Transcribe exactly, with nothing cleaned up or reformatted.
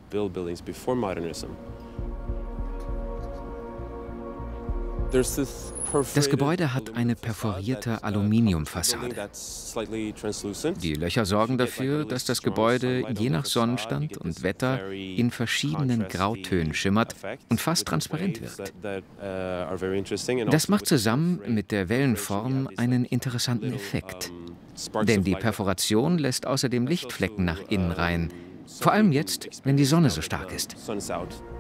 Das Gebäude hat eine perforierte Aluminiumfassade. Die Löcher sorgen dafür, dass das Gebäude je nach Sonnenstand und Wetter in verschiedenen Grautönen schimmert und fast transparent wirkt. Das macht zusammen mit der Wellenform einen interessanten Effekt. Denn die Perforation lässt außerdem Lichtflecken nach innen rein, vor allem jetzt, wenn die Sonne so stark ist.